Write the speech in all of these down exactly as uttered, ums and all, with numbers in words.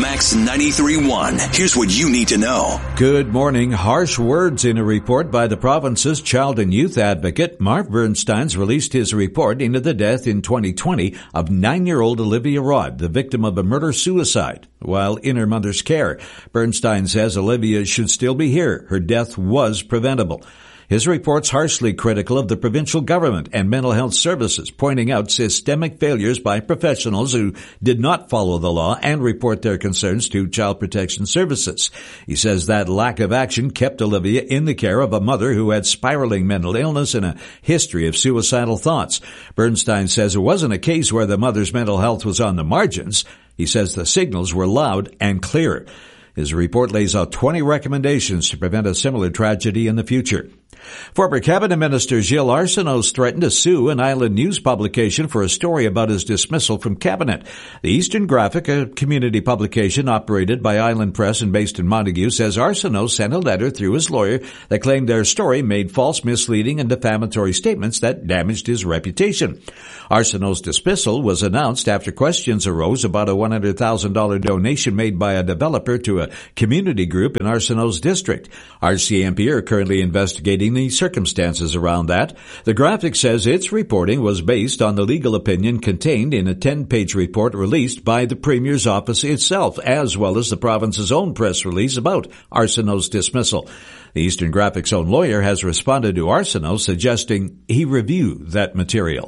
Max ninety-three point one. Here's what you need to know. Good morning. Harsh words in a report by the province's child and youth advocate. Mark Bernstein's released his report into the death in twenty twenty of nine-year-old Olivia Rod, the victim of a murder-suicide while in her mother's care. Bernstein says Olivia should still be here. Her death was preventable. His report's harshly critical of the provincial government and mental health services, pointing out systemic failures by professionals who did not follow the law and report their concerns to Child Protection Services. He says that lack of action kept Olivia in the care of a mother who had spiraling mental illness and a history of suicidal thoughts. Bernstein says it wasn't a case where the mother's mental health was on the margins. He says the signals were loud and clear. His report lays out twenty recommendations to prevent a similar tragedy in the future. Former Cabinet Minister Gilles Arsenault threatened to sue an Island News publication for a story about his dismissal from Cabinet. The Eastern Graphic, a community publication operated by Island Press and based in Montague, says Arsenault sent a letter through his lawyer that claimed their story made false, misleading, and defamatory statements that damaged his reputation. Arsenault's dismissal was announced after questions arose about a one hundred thousand dollars donation made by a developer to a community group in Arsenault's district. R C M P are currently investigating the circumstances around that. The Graphic says its reporting was based on the legal opinion contained in a ten-page report released by the Premier's office itself, as well as the province's own press release about Arsenault's dismissal. The Eastern Graphic's own lawyer has responded to Arsenault, suggesting he review that material.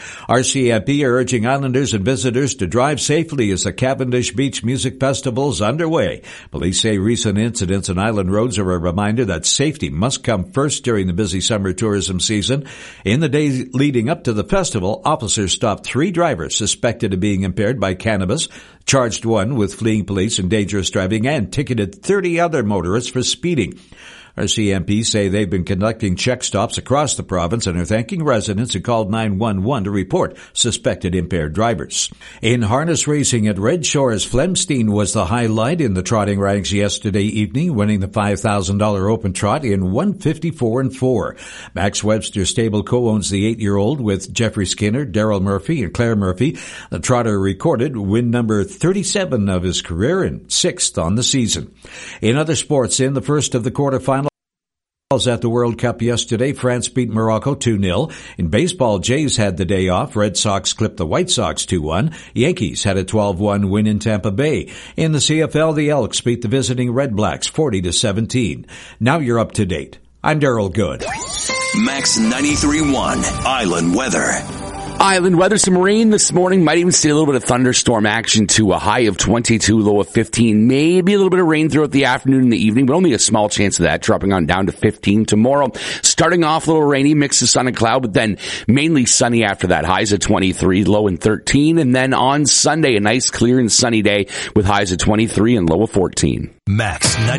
R C M P are urging Islanders and visitors to drive safely as the Cavendish Beach Music Festival is underway. Police say recent incidents on island roads are a reminder that safety must come first during the busy summer tourism season. In the days leading up to the festival, officers stopped three drivers suspected of being impaired by cannabis, charged one with fleeing police and dangerous driving, and ticketed thirty other motorists for speeding. R C M P say they've been conducting check stops across the province and are thanking residents who called nine one one to report suspected impaired drivers. In harness racing at Red Shores, Flemstein was the highlight in the trotting ranks yesterday evening, winning the five thousand dollars open trot in one fifty-four and four. Max Webster Stable co-owns the eight-year-old with Jeffrey Skinner, Daryl Murphy, and Claire Murphy. The trotter recorded win number thirty-seven of his career and sixth on the season. In other sports, in the first of the quarterfinals at the World Cup yesterday, France beat Morocco two nil. In baseball, Jays had the day off. Red Sox clipped the White Sox two one. Yankees had a twelve one win in Tampa Bay. In the C F L, the Elks beat the visiting Red Blacks forty to seventeen. Now you're up to date. I'm Daryl Good. Max ninety-three point one Island Weather. Island weather, some rain this morning. Might even see a little bit of thunderstorm action to a high of twenty-two, low of fifteen. Maybe a little bit of rain throughout the afternoon and the evening, but only a small chance of that, dropping on down to fifteen tomorrow. Starting off a little rainy, mix of sun and cloud, but then mainly sunny after that. Highs at twenty-three, low in thirteen. And then on Sunday, a nice, clear and sunny day with highs at twenty-three and low of fourteen. Max ninety.